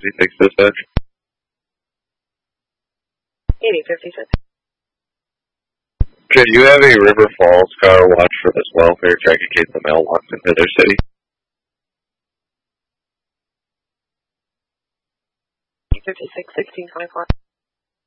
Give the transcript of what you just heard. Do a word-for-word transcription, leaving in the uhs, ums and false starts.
fifty-six dispatch. eighty fifty-six. Could you have a River Falls car watch for this welfare check in case the mail walks into their city? fifty-six, sixteen twenty-four.